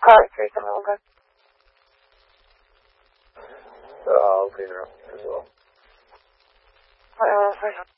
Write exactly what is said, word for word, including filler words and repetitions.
Alright, three seven one, good. Uh, I'll clean her up as well. Alright, uh, sorry.